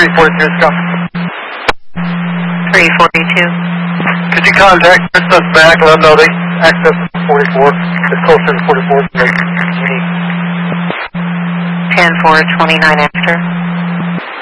342 Scott. 342. Could you contact us back and let them know they access 44? It's closer to 44. 10-4, 29 extra.